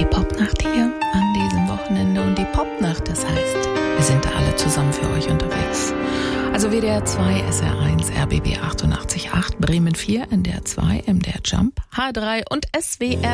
die Popnacht hier an diesem Wochenende. Und die Popnacht, das heißt, wir sind da alle zusammen für euch unterwegs. Also WDR 2, SR1, RBB 88.8, Bremen 4, NDR 2, MDR Jump, H3 und SWR